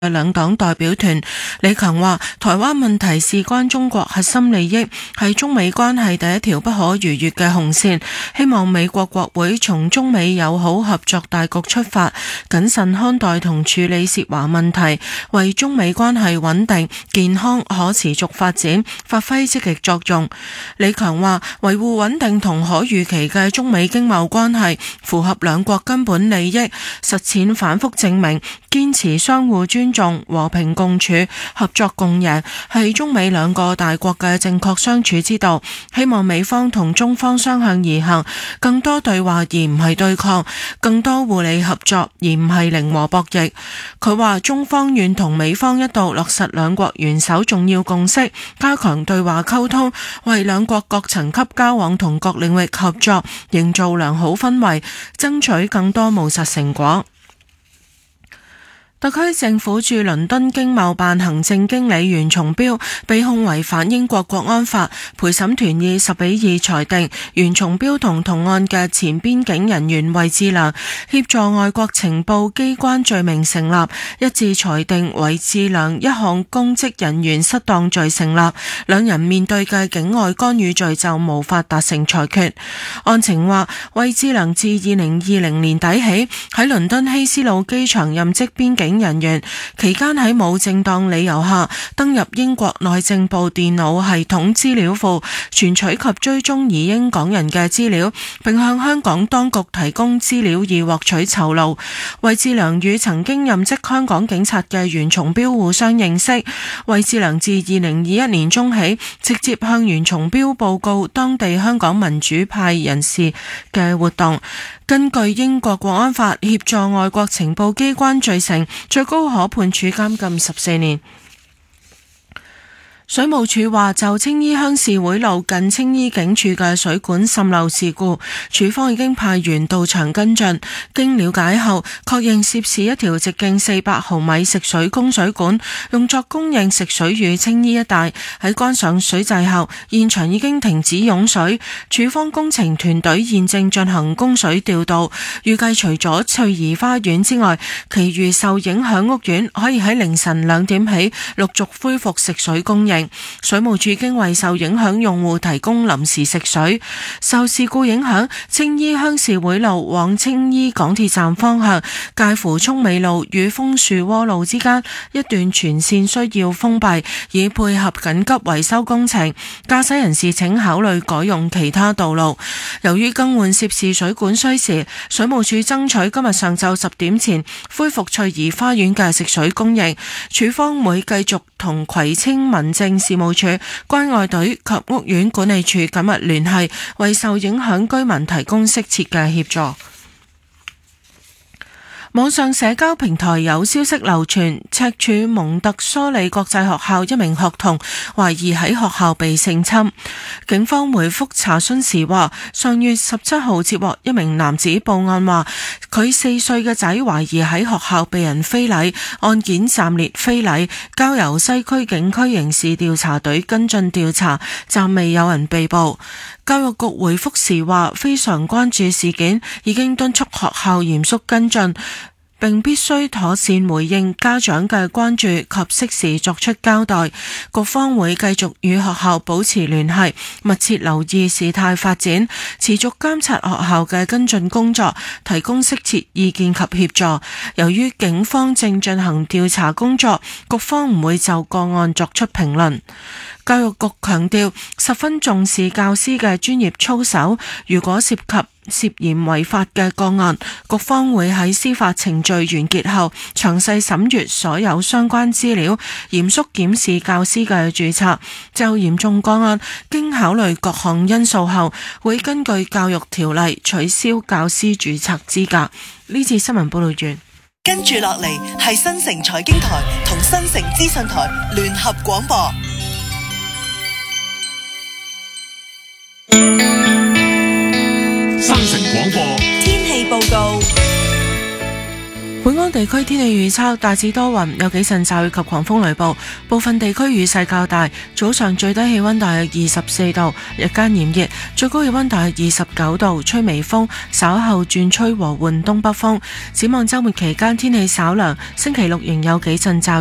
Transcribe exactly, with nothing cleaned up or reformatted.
兩黨代表團。李強話，台灣問題事關中國核心利益，係中美關係第一條不可逾越嘅紅線，希望美國國會從中美友好合作大局出發，謹慎看待同處理涉華問題，為中美關係穩定、健康、可持續發展發揮積極作用。李強話，維護穩定同可預期嘅中美經貿關係符合兩國根本利益，實踐反覆證明，堅持相互尊重、和平共處、合作共贏，係中美兩個大國嘅正確相處之道。希望美方同中方相向而行，更多對話而唔係對抗，更多互利合作而唔係零和博弈。佢話，中方願同美方一道落實兩國元首重要共識，加強對話溝通，為兩國各層級交往同各領域合作營造良好氛圍，爭取更多務實成果。特區政府駐倫敦經貿辦行政經理袁松標被控違反英國國安法，陪審團以十比二裁定袁松標同同案嘅前邊境人員衛志良協助外國情報機關罪名成立，一致裁定衛志良一項公職人員失當罪成立，兩人面對嘅境外干預罪就無法達成裁決。案情話，衛志良自二零二零年底起喺倫敦希斯路機場任職邊境人員，期間喺冇正當理由下登入英國內政部電腦系統資料庫，存取及追蹤移英港人嘅資料，並向香港當局提供資料以獲取酬勞。衛志良與曾經任職香港警察嘅袁松標互相認識，衛志良自二零二一年中起直接向袁松標報告當地香港民主派人士嘅活動。根據英國國安法，協助外國情報機關罪成，最高可判處監禁十四年。水務署話，就青衣鄉事會路近青衣警署嘅水管滲漏事故，署方已經派員到場跟進。經了解後，確認涉事一條直徑四百毫米食水供水管，用作供應食水予青衣一帶。喺關上水掣後，現場已經停止湧水。署方工程團隊現正進行供水調度，預計除咗翠怡花園之外，其餘受影響屋苑可以喺凌晨兩點起陸續恢復食水供應。水務署經為受影響用戶提供臨時食水。受事故影響，青衣鄉事會路往青衣港鐵站方向介乎涌美路與楓樹窩路之間一段全線需要封閉，以配合緊急維修工程。駕駛人士請考慮改用其他道路。由於更換涉事水管需時，水務署爭取今日上晝十點前恢復翠怡花園嘅食水供應。署方會繼續同葵青民政事務處、關愛隊及屋苑管理處緊密聯繫，為受影響居民提供適切嘅協助。網上社交平台有消息流傳，赤柱蒙特梭利國際學校一名學童懷疑喺學校被性侵。警方回覆查詢時話，上月十七號接獲一名男子報案，話佢四歲嘅仔懷疑喺學校被人非禮，案件暫列非禮，交由西區警區刑事調查隊跟進調查，暫未有人被捕。教育局回覆時話，非常關注事件，已經敦促學校嚴肅跟進，並必須妥善回應家長嘅關注及適時作出交代。局方會繼續與學校保持聯繫，密切留意事態發展，持續監察學校嘅跟進工作，提供適切意見及協助。由於警方正進行調查工作，局方唔會就個案作出評論。教育局強調，十分重視教師嘅專業操守，如果涉及涉嫌違法嘅個案，局方會喺司法程序完結後詳細審閱所有相關資料，嚴肅檢視教師嘅註冊。就嚴重個案，經考慮各項因素後，會根據教育條例取消教師註冊資格。呢次新聞報道完。 跟住落嚟係新城財經台同新城資訊台聯合廣播。 新城廣播天氣報告。 本安港地區天氣預測大致多雲，有幾陣驟雨及狂風雷暴，部分地區雨勢較大。早上最低氣溫大約二十四度，日間炎熱，最高氣溫大約二十九度，吹微風，稍後轉吹和緩東北風。展望週末期間天氣稍涼，星期六仍有幾陣驟雨。